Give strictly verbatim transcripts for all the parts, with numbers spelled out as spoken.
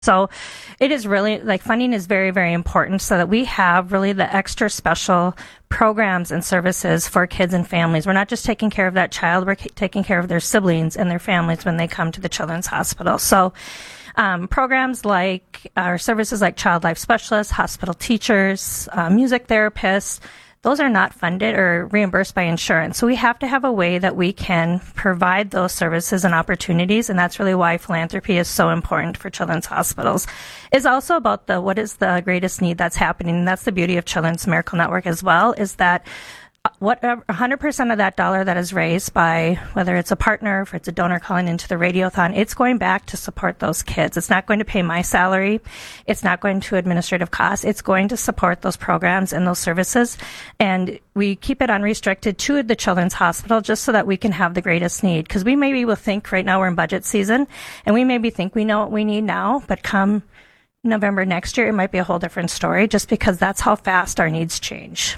So it is really, like, funding is very, very important so that we have really the extra special programs and services for kids and families. We're not just taking care of that child, we're taking care of their siblings and their families when they come to the Children's Hospital. So um, programs like, our services like Child Life Specialists, hospital teachers, uh, music therapists, those are not funded or reimbursed by insurance. So we have to have a way that we can provide those services and opportunities, and that's really why philanthropy is so important for children's hospitals. It's also about the what is the greatest need that's happening, and that's the beauty of Children's Miracle Network as well, is that whatever one hundred percent of that dollar that is raised by, whether it's a partner, if it's a donor calling into the Radiothon, it's going back to support those kids. It's not going to pay my salary. It's not going to administrative costs. It's going to support those programs and those services. And we keep it unrestricted to the Children's Hospital just so that we can have the greatest need. Because we maybe will think right now we're in budget season, and we maybe think we know what we need now, but come November next year, it might be a whole different story, just because that's how fast our needs change.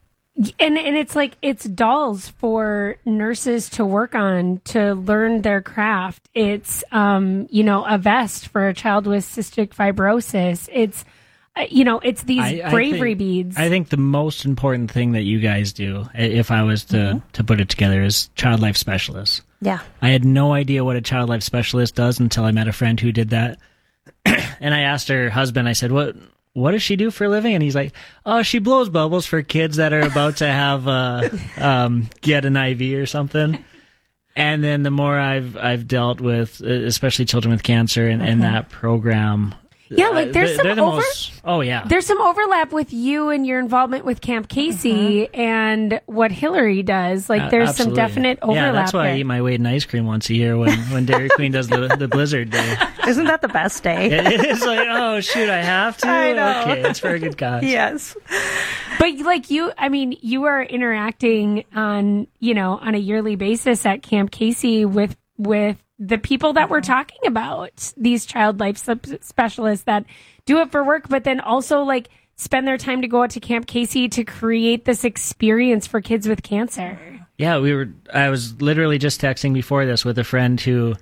And and it's like, it's dolls for nurses to work on to learn their craft. It's, um, you know, a vest for a child with cystic fibrosis. It's, uh, you know, it's these I, bravery I think, beads. I think the most important thing that you guys do, if I was to, mm-hmm. to put it together, is Child Life Specialists. Yeah. I had no idea what a Child Life Specialist does until I met a friend who did that. And I asked her husband, I said, what... what does she do for a living? And he's like, oh, she blows bubbles for kids that are about to have, uh, um, get an I V or something. And then the more I've, I've dealt with, especially children with cancer and, uh-huh. and that program. Yeah, like there's uh, some the over- most, oh yeah. There's some overlap with you and your involvement with Camp Casey mm-hmm. and what Hillary does. Like there's uh, some definite overlap. Yeah, that's why there. I eat my weight in ice cream once a year when, when Dairy Queen does the, the Blizzard Day. Isn't that the best day? It's like, oh shoot, I have to? I know. Okay, it's for a good cause. Yes. But like you, I mean, you are interacting on, you know, on a yearly basis at Camp Casey with, with the people that we're talking about, these child life sub- specialists that do it for work, but then also like spend their time to go out to Camp Casey to create this experience for kids with cancer. Yeah, we were, I was literally just texting before this with a friend who,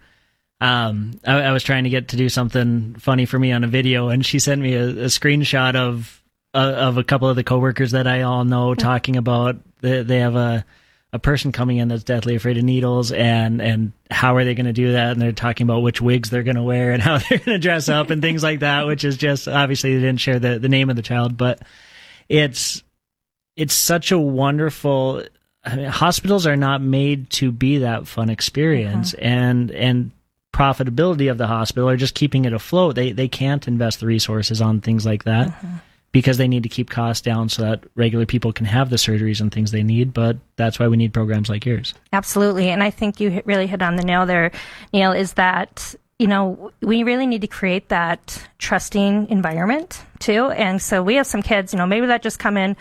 um, I, I was trying to get to do something funny for me on a video, and she sent me a, a screenshot of, uh, of a couple of the coworkers that I all know talking about, they, they have a, a person coming in that's deathly afraid of needles, and, and how are they going to do that? And they're talking about which wigs they're going to wear and how they're going to dress up and things like that, which is just, obviously they didn't share the, the name of the child, but it's, it's such a wonderful, I mean, hospitals are not made to be that fun experience, mm-hmm. and, and profitability of the hospital or just keeping it afloat. They, they can't invest the resources on things like that. Mm-hmm. Because they need to keep costs down so that regular people can have the surgeries and things they need. But that's why we need programs like yours. Absolutely. And I think you hit, really hit on the nail there, Neil, is that, you know, we really need to create that trusting environment too. And so we have some kids, you know, maybe that just come in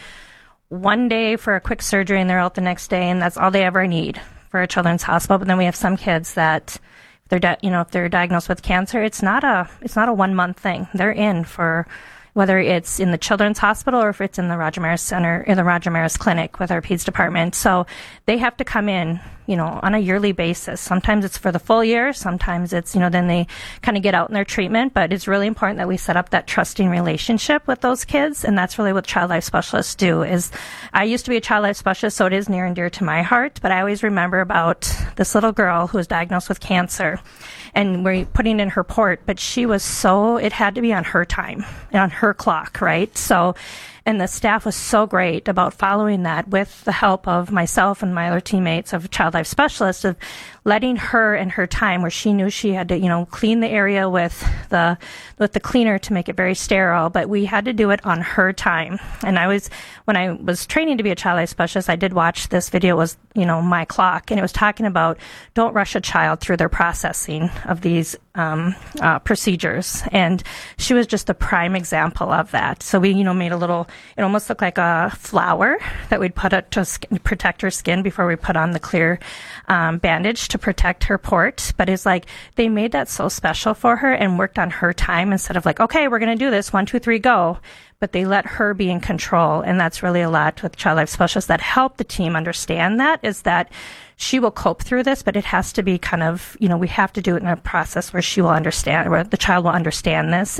one day for a quick surgery and they're out the next day, and that's all they ever need for a children's hospital. But then we have some kids that they're, di- you know, if they're diagnosed with cancer, it's not a, it's not a one month thing. They're in for, whether it's in the Children's Hospital or if it's in the Roger Maris Center, in the Roger Maris Clinic with our peds department. So they have to come in, you know, on a yearly basis. Sometimes it's for the full year. Sometimes it's, you know, then they kind of get out in their treatment. But it's really important that we set up that trusting relationship with those kids. And that's really what Child Life Specialists do. Is I used to be a Child Life Specialist, so it is near and dear to my heart. But I always remember about this little girl who was diagnosed with cancer. And we're putting in her port, but she was so, it had to be on her time, on her clock, right? So, and the staff was so great about following that with the help of myself and my other teammates of Child Life Specialists, of letting her and her time, where she knew she had to, you know, clean the area with the with the cleaner to make it very sterile, but we had to do it on her time. And I was, when I was training to be a Child Life Specialist, I did watch this video. It was, you know, My Clock, and it was talking about don't rush a child through their processing of these um, uh, procedures. And she was just a prime example of that. So we, you know, made a little, it almost looked like a flower that we'd put up to sk- protect her skin before we put on the clear um, bandage to protect her port. But it's like they made that so special for her and worked on her time instead of like, okay, we're going to do this. One, two, three, go. But they let her be in control. And that's really a lot with child life specialists that help the team understand that, is that she will cope through this, but it has to be kind of, you know, we have to do it in a process where she will understand, where the child will understand this